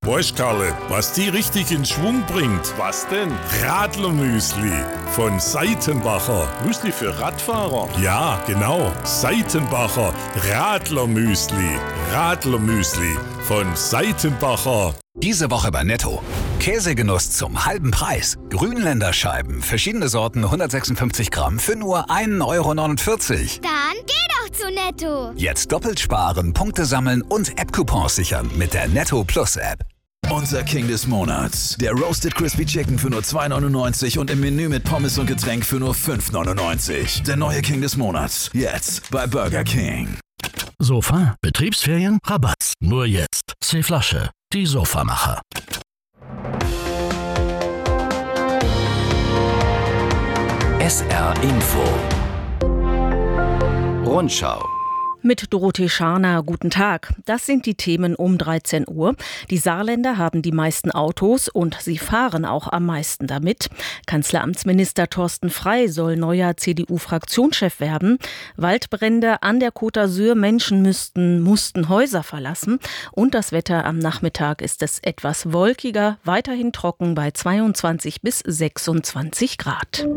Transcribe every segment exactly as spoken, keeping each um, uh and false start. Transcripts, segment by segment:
Weißt Karle, was die richtig in Schwung bringt? Was denn? Radlermüsli von Seitenbacher. Müsli für Radfahrer? Ja, genau. Seitenbacher Radlermüsli. Radlermüsli von Seitenbacher. Diese Woche bei Netto. Käsegenuss zum halben Preis. Grünländer Scheiben, verschiedene Sorten, hundertsechsundfünfzig Gramm für nur ein Euro neunundvierzig. Dann geh doch zu Netto. Jetzt doppelt sparen, Punkte sammeln und App-Coupons sichern mit der Netto Plus App. Unser King des Monats. Der Roasted Crispy Chicken für nur zwei neunundneunzig und im Menü mit Pommes und Getränk für nur fünf neunundneunzig. Der neue King des Monats. Jetzt bei Burger King. Sofa, Betriebsferien, Rabatt. Nur jetzt. C-Flasche, die Sofamacher. S R Info. Rundschau. Mit Dorothee Scharner, guten Tag. Das sind die Themen um dreizehn Uhr. Die Saarländer haben die meisten Autos und sie fahren auch am meisten damit. Kanzleramtsminister Thorsten Frey soll neuer C D U-Fraktionschef werden. Waldbrände an der Côte d'Azur, Menschen müssten, mussten Häuser verlassen. Und das Wetter am Nachmittag ist es etwas wolkiger, weiterhin trocken bei zweiundzwanzig bis sechsundzwanzig Grad.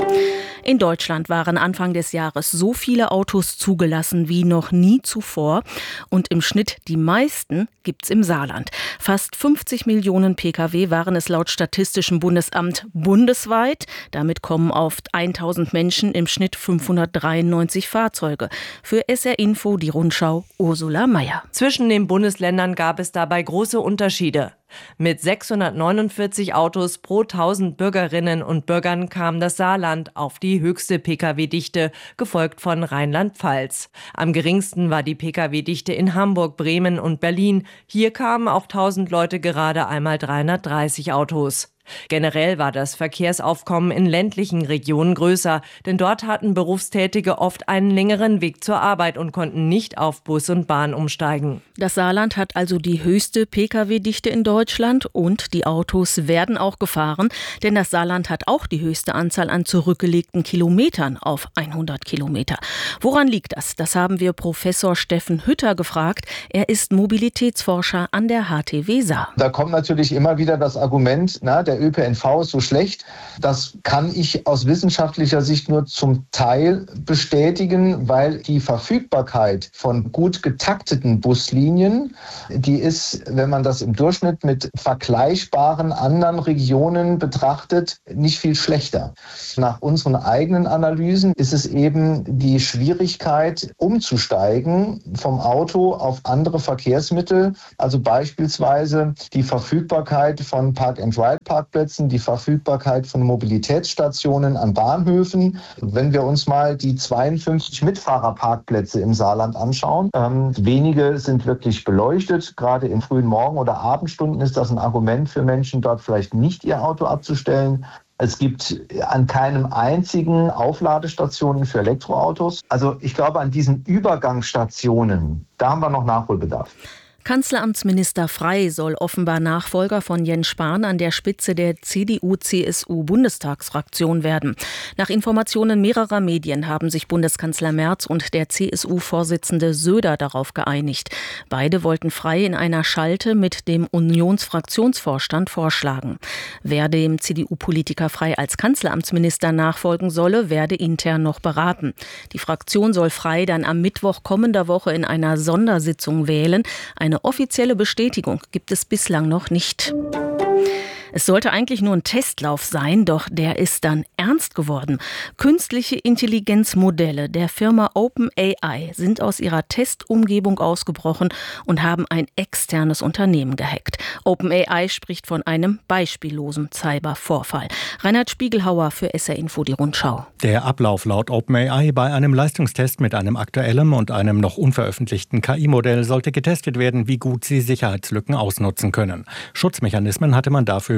In Deutschland waren Anfang des Jahres so viele Autos zugelassen wie noch nie zuvor. Und im Schnitt die meisten gibt's im Saarland. Fast fünfzig Millionen Pkw waren es laut Statistischem Bundesamt bundesweit. Damit kommen auf tausend Menschen im Schnitt fünfhundertdreiundneunzig Fahrzeuge. Für S R Info die Rundschau Ursula Mayer. Zwischen den Bundesländern gab es dabei große Unterschiede. Mit sechshundertneunundvierzig Autos pro tausend Bürgerinnen und Bürgern kam das Saarland auf die höchste Pkw-Dichte, gefolgt von Rheinland-Pfalz. Am geringsten war die Pkw-Dichte in Hamburg, Bremen und Berlin. Hier kamen auf tausend Leute gerade einmal dreihundertdreißig Autos. Generell war das Verkehrsaufkommen in ländlichen Regionen größer, denn dort hatten Berufstätige oft einen längeren Weg zur Arbeit und konnten nicht auf Bus und Bahn umsteigen. Das Saarland hat also die höchste Pkw-Dichte in Deutschland und die Autos werden auch gefahren, denn das Saarland hat auch die höchste Anzahl an zurückgelegten Kilometern auf hundert Kilometer. Woran liegt das? Das haben wir Professor Steffen Hütter gefragt. Er ist Mobilitätsforscher an der H T W Saar. Da kommt natürlich immer wieder das Argument, na, der Der Ö P N V ist so schlecht. Das kann ich aus wissenschaftlicher Sicht nur zum Teil bestätigen, weil die Verfügbarkeit von gut getakteten Buslinien, die ist, wenn man das im Durchschnitt mit vergleichbaren anderen Regionen betrachtet, nicht viel schlechter. Nach unseren eigenen Analysen ist es eben die Schwierigkeit, umzusteigen vom Auto auf andere Verkehrsmittel, also beispielsweise die Verfügbarkeit von Park-and-Ride-Park Parkplätzen, die Verfügbarkeit von Mobilitätsstationen an Bahnhöfen. Wenn wir uns mal die zweiundfünfzig Mitfahrerparkplätze im Saarland anschauen, ähm, wenige sind wirklich beleuchtet. Gerade in frühen Morgen- oder Abendstunden ist das ein Argument für Menschen, dort vielleicht nicht ihr Auto abzustellen. Es gibt an keinem einzigen Aufladestationen für Elektroautos. Also ich glaube, an diesen Übergangsstationen, da haben wir noch Nachholbedarf. Kanzleramtsminister Frey soll offenbar Nachfolger von Jens Spahn an der Spitze der C D U C S U-Bundestagsfraktion werden. Nach Informationen mehrerer Medien haben sich Bundeskanzler Merz und der C S U-Vorsitzende Söder darauf geeinigt. Beide wollten Frey in einer Schalte mit dem Unionsfraktionsvorstand vorschlagen. Wer dem C D U-Politiker Frey als Kanzleramtsminister nachfolgen solle, werde intern noch beraten. Die Fraktion soll Frey dann am Mittwoch kommender Woche in einer Sondersitzung wählen. Eine Eine offizielle Bestätigung gibt es bislang noch nicht. Es sollte eigentlich nur ein Testlauf sein, doch der ist dann ernst geworden. Künstliche Intelligenzmodelle der Firma OpenAI sind aus ihrer Testumgebung ausgebrochen und haben ein externes Unternehmen gehackt. OpenAI spricht von einem beispiellosen Cybervorfall. Reinhard Spiegelhauer für S R Info die Rundschau. Der Ablauf laut OpenAI bei einem Leistungstest mit einem aktuellen und einem noch unveröffentlichten K I-Modell sollte getestet werden, wie gut sie Sicherheitslücken ausnutzen können. Schutzmechanismen hatte man dafür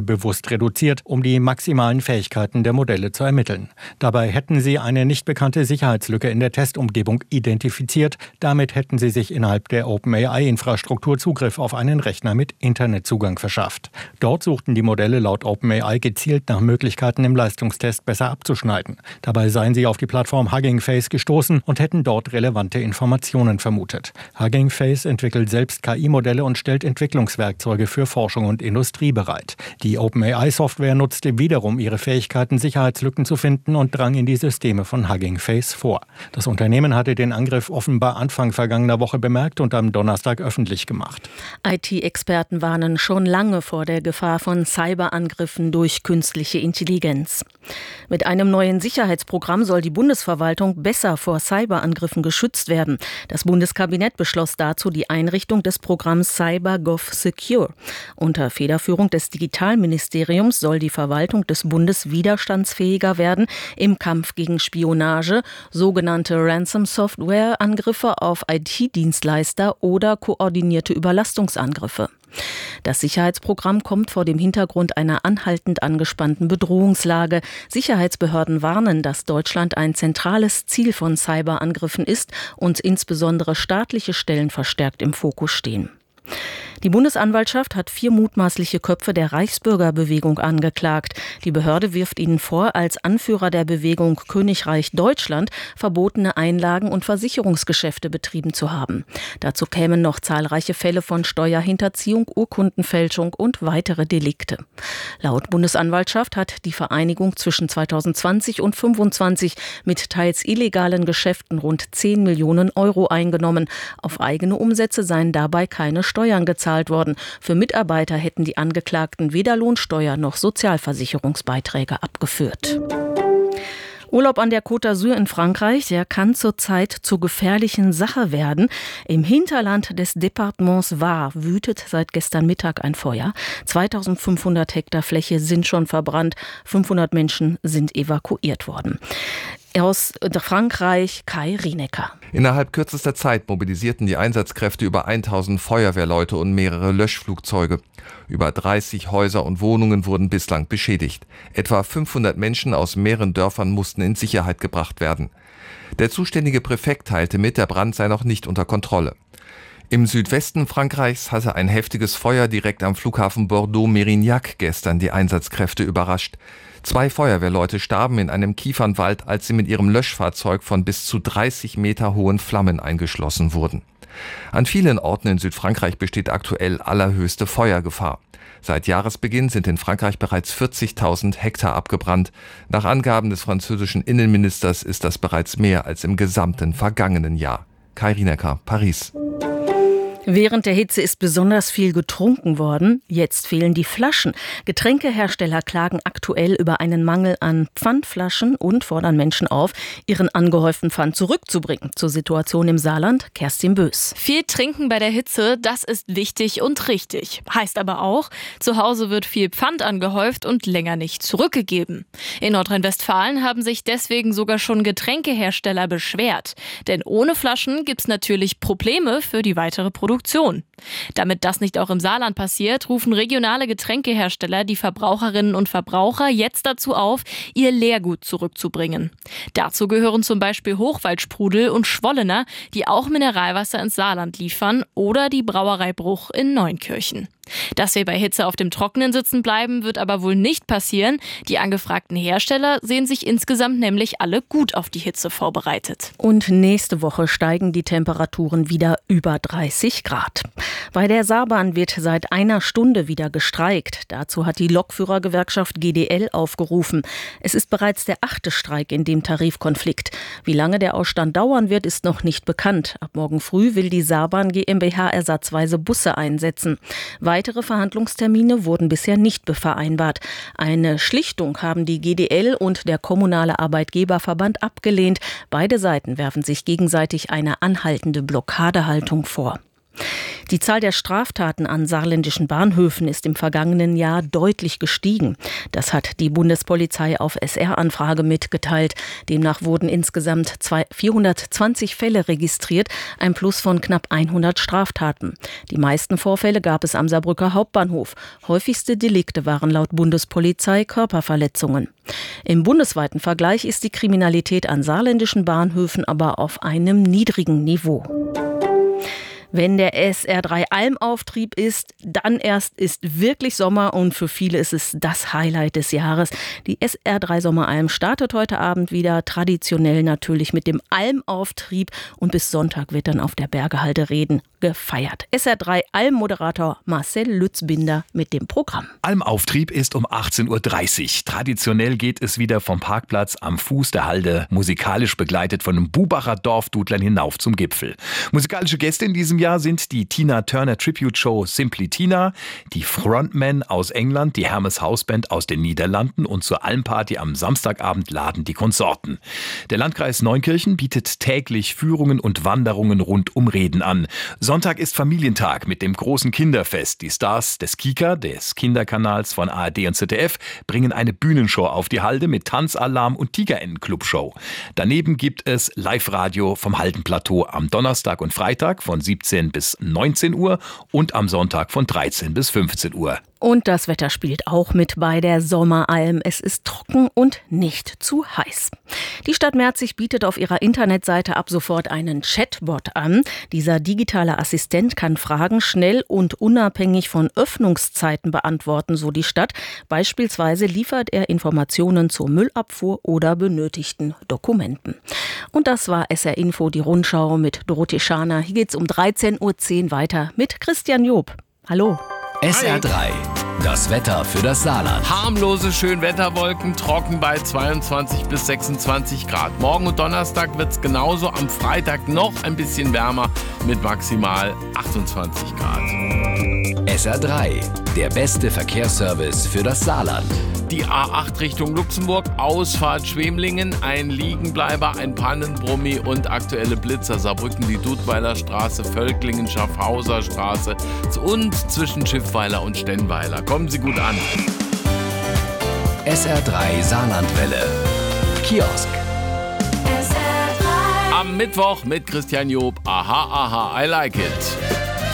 bewusst reduziert, um die maximalen Fähigkeiten der Modelle zu ermitteln. Dabei hätten sie eine nicht bekannte Sicherheitslücke in der Testumgebung identifiziert. Damit hätten sie sich innerhalb der OpenAI-Infrastruktur Zugriff auf einen Rechner mit Internetzugang verschafft. Dort suchten die Modelle laut OpenAI gezielt nach Möglichkeiten, im Leistungstest besser abzuschneiden. Dabei seien sie auf die Plattform Hugging Face gestoßen und hätten dort relevante Informationen vermutet. Hugging Face entwickelt selbst K I-Modelle und stellt Entwicklungswerkzeuge für Forschung und Industrie bereit. Die OpenAI-Software nutzte wiederum ihre Fähigkeiten, Sicherheitslücken zu finden und drang in die Systeme von Hugging Face vor. Das Unternehmen hatte den Angriff offenbar Anfang vergangener Woche bemerkt und am Donnerstag öffentlich gemacht. I T-Experten warnen schon lange vor der Gefahr von Cyberangriffen durch künstliche Intelligenz. Mit einem neuen Sicherheitsprogramm soll die Bundesverwaltung besser vor Cyberangriffen geschützt werden. Das Bundeskabinett beschloss dazu die Einrichtung des Programms CyberGov Secure. Unter Federführung des Digitalministeriums soll die Verwaltung des Bundes widerstandsfähiger werden im Kampf gegen Spionage, sogenannte Ransom-Software-Angriffe auf I T-Dienstleister oder koordinierte Überlastungsangriffe. Das Sicherheitsprogramm kommt vor dem Hintergrund einer anhaltend angespannten Bedrohungslage. Sicherheitsbehörden warnen, dass Deutschland ein zentrales Ziel von Cyberangriffen ist und insbesondere staatliche Stellen verstärkt im Fokus stehen. Die Bundesanwaltschaft hat vier mutmaßliche Köpfe der Reichsbürgerbewegung angeklagt. Die Behörde wirft ihnen vor, als Anführer der Bewegung Königreich Deutschland verbotene Einlagen- und Versicherungsgeschäfte betrieben zu haben. Dazu kämen noch zahlreiche Fälle von Steuerhinterziehung, Urkundenfälschung und weitere Delikte. Laut Bundesanwaltschaft hat die Vereinigung zwischen zweitausendzwanzig und fünfundzwanzig mit teils illegalen Geschäften rund zehn Millionen Euro eingenommen. Auf eigene Umsätze seien dabei keine Steuern gezahlt worden. Für Mitarbeiter hätten die Angeklagten weder Lohnsteuer noch Sozialversicherungsbeiträge abgeführt. Urlaub an der Côte d'Azur in Frankreich, der kann zurzeit zur gefährlichen Sache werden. Im Hinterland des Departements Var wütet seit gestern Mittag ein Feuer. zweitausendfünfhundert Hektar Fläche sind schon verbrannt, fünfhundert Menschen sind evakuiert worden. Aus Frankreich, Kai Rienecker. Innerhalb kürzester Zeit mobilisierten die Einsatzkräfte über tausend Feuerwehrleute und mehrere Löschflugzeuge. Über dreißig Häuser und Wohnungen wurden bislang beschädigt. Etwa fünfhundert Menschen aus mehreren Dörfern mussten in Sicherheit gebracht werden. Der zuständige Präfekt teilte mit, der Brand sei noch nicht unter Kontrolle. Im Südwesten Frankreichs hatte ein heftiges Feuer direkt am Flughafen Bordeaux-Mérignac gestern die Einsatzkräfte überrascht. Zwei Feuerwehrleute starben in einem Kiefernwald, als sie mit ihrem Löschfahrzeug von bis zu dreißig Meter hohen Flammen eingeschlossen wurden. An vielen Orten in Südfrankreich besteht aktuell allerhöchste Feuergefahr. Seit Jahresbeginn sind in Frankreich bereits vierzigtausend Hektar abgebrannt. Nach Angaben des französischen Innenministers ist das bereits mehr als im gesamten vergangenen Jahr. Kai Rienecker, Paris. Während der Hitze ist besonders viel getrunken worden. Jetzt fehlen die Flaschen. Getränkehersteller klagen aktuell über einen Mangel an Pfandflaschen und fordern Menschen auf, ihren angehäuften Pfand zurückzubringen. Zur Situation im Saarland, Kerstin Bös. Viel trinken bei der Hitze, das ist wichtig und richtig. Heißt aber auch, zu Hause wird viel Pfand angehäuft und länger nicht zurückgegeben. In Nordrhein-Westfalen haben sich deswegen sogar schon Getränkehersteller beschwert. Denn ohne Flaschen gibt's natürlich Probleme für die weitere Produktion. Damit das nicht auch im Saarland passiert, rufen regionale Getränkehersteller die Verbraucherinnen und Verbraucher jetzt dazu auf, ihr Leergut zurückzubringen. Dazu gehören zum Beispiel Hochwaldsprudel und Schwollener, die auch Mineralwasser ins Saarland liefern, oder die Brauerei Bruch in Neunkirchen. Dass wir bei Hitze auf dem Trockenen sitzen bleiben, wird aber wohl nicht passieren. Die angefragten Hersteller sehen sich insgesamt nämlich alle gut auf die Hitze vorbereitet. Und nächste Woche steigen die Temperaturen wieder über dreißig Grad. Bei der Saarbahn wird seit einer Stunde wieder gestreikt. Dazu hat die Lokführergewerkschaft G D L aufgerufen. Es ist bereits der achte Streik in dem Tarifkonflikt. Wie lange der Ausstand dauern wird, ist noch nicht bekannt. Ab morgen früh will die Saarbahn GmbH ersatzweise Busse einsetzen. Weitere Verhandlungstermine wurden bisher nicht vereinbart. Eine Schlichtung haben die G D L und der Kommunale Arbeitgeberverband abgelehnt. Beide Seiten werfen sich gegenseitig eine anhaltende Blockadehaltung vor. Die Zahl der Straftaten an saarländischen Bahnhöfen ist im vergangenen Jahr deutlich gestiegen. Das hat die Bundespolizei auf S R-Anfrage mitgeteilt. Demnach wurden insgesamt vierhundertzwanzig Fälle registriert, ein Plus von knapp hundert Straftaten. Die meisten Vorfälle gab es am Saarbrücker Hauptbahnhof. Häufigste Delikte waren laut Bundespolizei Körperverletzungen. Im bundesweiten Vergleich ist die Kriminalität an saarländischen Bahnhöfen aber auf einem niedrigen Niveau. Wenn der S R drei Almauftrieb ist, dann erst ist wirklich Sommer und für viele ist es das Highlight des Jahres. Die S R drei Sommeralm startet heute Abend wieder, traditionell natürlich mit dem Almauftrieb und bis Sonntag wird dann auf der Bergehalde Reden gefeiert. S R drei Alm-Moderator Marcel Lützbinder mit dem Programm. Almauftrieb ist um achtzehn Uhr dreißig. Traditionell geht es wieder vom Parkplatz am Fuß der Halde, musikalisch begleitet von den Bubacher Dorfdudlern hinauf zum Gipfel. Musikalische Gäste in diesem Jahr sind die Tina Turner Tribute Show Simply Tina, die Frontmen aus England, die Hermes Hausband aus den Niederlanden und zur Almparty am Samstagabend laden die Konsorten. Der Landkreis Neunkirchen bietet täglich Führungen und Wanderungen rund um Reden an. Sonntag ist Familientag mit dem großen Kinderfest. Die Stars des Kika, des Kinderkanals von A R D und Z D F, bringen eine Bühnenshow auf die Halde mit Tanzalarm und Tigerennen-Clubshow. Daneben gibt es Live-Radio vom Haldenplateau am Donnerstag und Freitag von siebzehn bis neunzehn Uhr und am Sonntag von dreizehn bis fünfzehn Uhr. Und das Wetter spielt auch mit bei der Sommeralm. Es ist trocken und nicht zu heiß. Die Stadt Merzig bietet auf ihrer Internetseite ab sofort einen Chatbot an. Dieser digitale Assistent kann Fragen schnell und unabhängig von Öffnungszeiten beantworten, so die Stadt. Beispielsweise liefert er Informationen zur Müllabfuhr oder benötigten Dokumenten. Und das war S R Info, die Rundschau mit Dorothee Schaner. Hier geht's um dreizehn Uhr zehn weiter mit Christian Job. Hallo. S R drei, das Wetter für das Saarland. Harmlose Schönwetterwolken, trocken bei zweiundzwanzig bis sechsundzwanzig Grad. Morgen und Donnerstag wird es genauso, am Freitag noch ein bisschen wärmer mit maximal achtundzwanzig Grad. S R drei, der beste Verkehrsservice für das Saarland. Die A acht Richtung Luxemburg, Ausfahrt Schwemlingen, ein Liegenbleiber, ein Pannenbrummi und aktuelle Blitzer. Saarbrücken, die Dudweiler Straße, Völklingen, Schaffhauser Straße und zwischen Schiffweiler und Stennweiler. Kommen Sie gut an. S R drei Saarlandwelle. Kiosk. Am Mittwoch mit Christian Job. Aha, aha, I like it.